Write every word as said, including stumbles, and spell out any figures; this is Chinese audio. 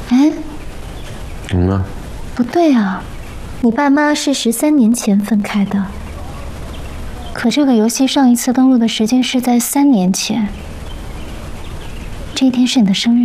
哎， 怎么了？ 不对啊，你爸妈是十三年前分开的，可这个游戏上一次登录的时间是在三年前。这一天是你的生日。